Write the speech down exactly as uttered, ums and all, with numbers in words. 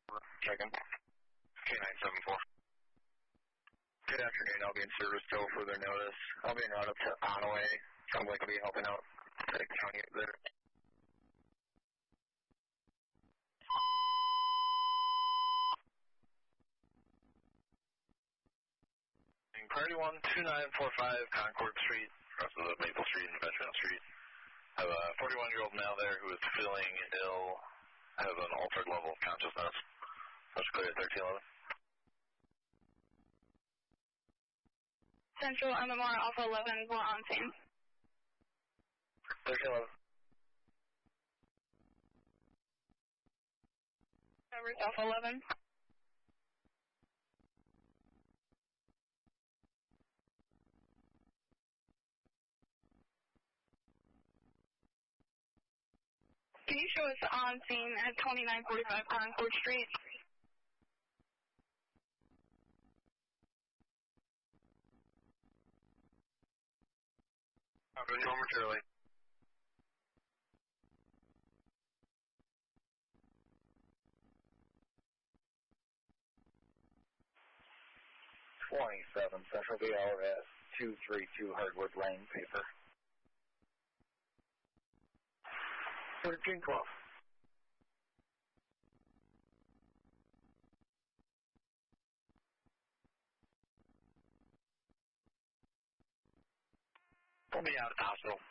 Checking. K nine seven four. Good afternoon. I'll be in service till further notice. I'll be en route up to Onaway. Sounds like I'll be helping out the county up there. Priority one two nine four five Concord Street, across the Maple Street and Veteran Street. I have a forty-one-year-old male there who is feeling ill, has an altered level of consciousness. That's clear at thirteen eleven. Central M M R Alpha eleven, we're on scene. thirteen eleven. Everett Alpha eleven. Can you show us on scene at twenty-nine forty-five Concord Street? Copy, Norma Charlie. twenty-seven Central B L S two three two Hardwood Lane, paper. thirteen twelve. Pull me out of the hospital.